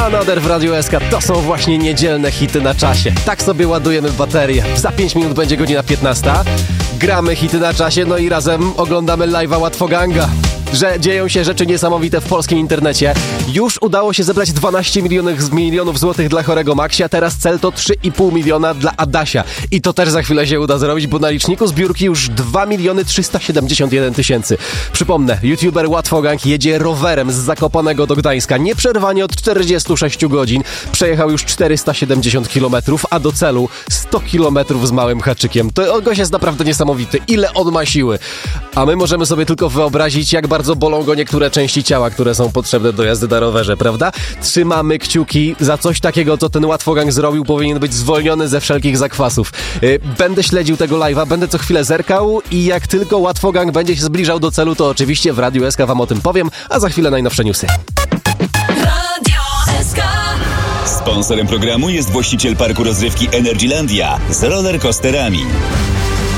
Another w Radiu SK. To są właśnie niedzielne hity na czasie. Tak sobie ładujemy baterię. Za 5 minut będzie godzina 15. Gramy hity na czasie, no i razem oglądamy live'a Łatwoganga. Że dzieją się rzeczy niesamowite w polskim internecie. Już udało się zebrać 12 milionów złotych dla chorego Maxia, teraz cel to 3,5 miliona dla Adasia. I to też za chwilę się uda zrobić, bo na liczniku zbiórki już 2 371 000. Przypomnę, youtuber Łatwogang jedzie rowerem z Zakopanego do Gdańska. Nieprzerwanie od 46 godzin. Przejechał już 470 km, a do celu 100 km z małym haczykiem. To gość jest naprawdę niesamowity. Ile on ma siły. A my możemy sobie tylko wyobrazić, jak bardzo bolą go niektóre części ciała, które są potrzebne do jazdy na rowerze, prawda? Trzymamy kciuki za coś takiego, co ten Łatwogang zrobił. Powinien być zwolniony ze wszelkich zakwasów. Będę śledził tego live'a, będę co chwilę zerkał i jak tylko Łatwogang będzie się zbliżał do celu, to oczywiście w Radiu SK wam o tym powiem, a za chwilę najnowsze newsy. Radio SK. Sponsorem programu jest właściciel parku rozrywki Energylandia z rollercoasterami.